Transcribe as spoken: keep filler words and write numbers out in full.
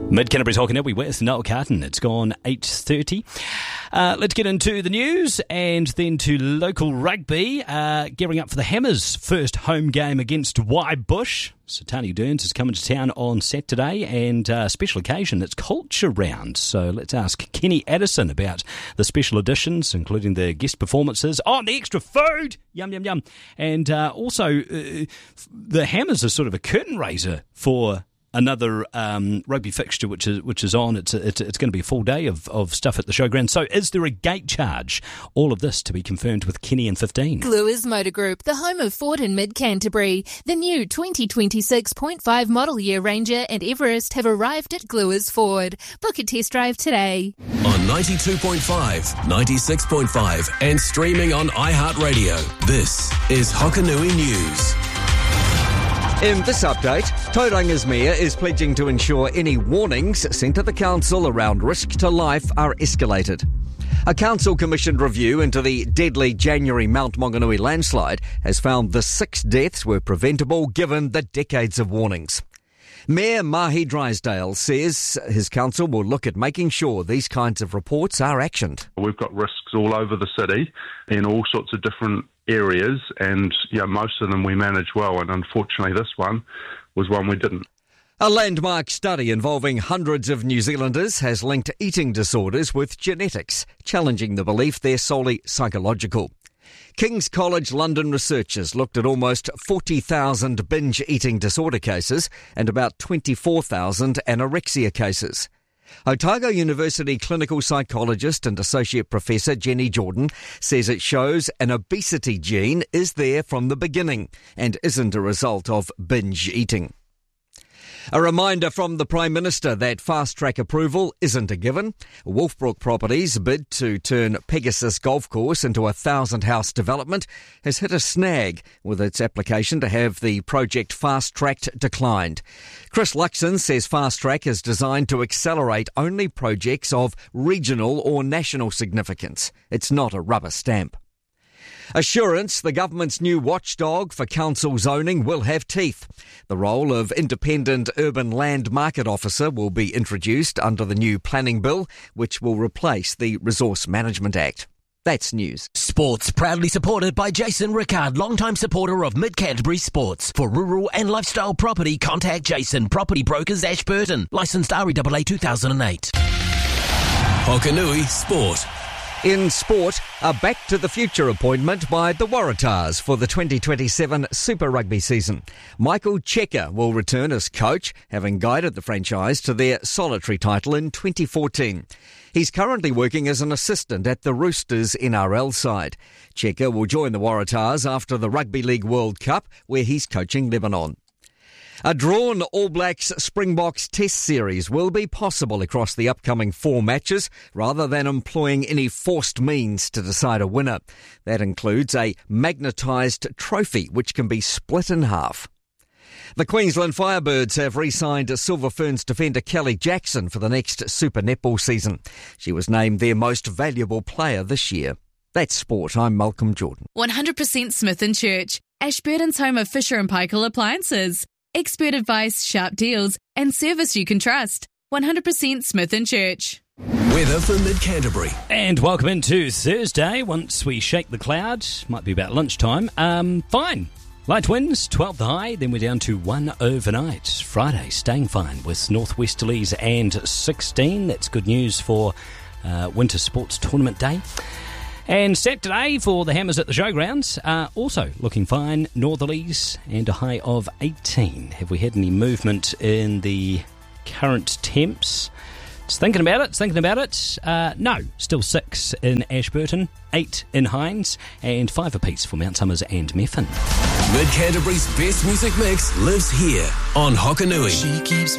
Mid Canterbury's Hockey Now, we with Noel Carton. It's gone eight thirty. Uh, let's get into the news and then to local rugby. Uh, gearing up for the Hammers' first home game against Waibush. So Tani Dearns is coming to town on Saturday, and uh, special occasion, it's Culture Round. So let's ask Kenny Addison about the special editions, including the guest performances. Oh, and the extra food! Yum, yum, yum. And uh, also, uh, the Hammers are sort of a curtain raiser for another um, rugby fixture which is which is on. It's a, it's, it's going to be a full day of, of stuff at the showground. So is there a gate charge? All of this to be confirmed with Kenny in fifteen. Gluers Motor Group, the home of Ford in Mid Canterbury. The new twenty twenty-six point five model year Ranger and Everest have arrived at Gluers Ford. Book a test drive today. On ninety-two point five, ninety-six point five and streaming on iHeartRadio. This is Hokanui News. In this update, Tauranga's Mayor is pledging to ensure any warnings sent to the council around risk to life are escalated. A council-commissioned review into the deadly January Mount Maunganui landslide has found the six deaths were preventable given the decades of warnings. Mayor Mahi Drysdale says his council will look at making sure these kinds of reports are actioned. We've got risks all over the city in all sorts of different areas, and yeah, most of them we manage well, and unfortunately this one was one we didn't. A landmark study involving hundreds of New Zealanders has linked eating disorders with genetics, challenging the belief they're solely psychological. King's College London researchers looked at almost forty thousand binge eating disorder cases and about twenty-four thousand anorexia cases. Otago University clinical psychologist and associate professor Jenny Jordan says it shows an obesity gene is there from the beginning and isn't a result of binge eating. A reminder from the Prime Minister that fast-track approval isn't a given. Wolfbrook Properties' bid to turn Pegasus Golf Course into a thousand-house development has hit a snag, with its application to have the project fast-tracked declined. Chris Luxon says fast-track is designed to accelerate only projects of regional or national significance. It's not a rubber stamp. Assurance, the government's new watchdog for council zoning, will have teeth. The role of Independent Urban Land Market Officer will be introduced under the new planning bill, which will replace the Resource Management Act. That's news. Sports proudly supported by Jason Rickard, longtime supporter of Mid Canterbury Sports. For rural and lifestyle property, contact Jason, Property Brokers Ashburton. Licensed R E A A two thousand eight. Hokanui Sport. In sport, a Back to the Future appointment by the Waratahs for the twenty twenty-seven Super Rugby season. Michael Cheika will return as coach, having guided the franchise to their solitary title in twenty fourteen. He's currently working as an assistant at the Roosters N R L side. Cheika will join the Waratahs after the Rugby League World Cup, where he's coaching Lebanon. A drawn All Blacks Springboks Test series will be possible across the upcoming four matches rather than employing any forced means to decide a winner. That includes a magnetised trophy which can be split in half. The Queensland Firebirds have re-signed Silver Ferns defender Kelly Jackson for the next Super Netball season. She was named their most valuable player this year. That's sport. I'm Malcolm Jordan. one hundred percent Smith and Church, Ashburton's home of Fisher and Paykel appliances. Expert advice, sharp deals, and service you can trust. one hundred percent Smith and Church. Weather for Mid Canterbury. And welcome into Thursday. Once we shake the cloud, might be about lunchtime. Um, fine. Light winds, twelve the high, then we're down to one overnight. Friday, staying fine with northwesterlies and sixteen. That's good news for uh, Winter Sports Tournament Day. And Saturday for the Hammers at the Showgrounds, uh, also looking fine, northerlies and a high of eighteen. Have we had any movement in the current temps? It's thinking about it, it's thinking about it. Uh, no, still six in Ashburton, eight in Hines, and five apiece for Mount Somers and Methven. Mid Canterbury's best music mix lives here on Hokanui. She keeps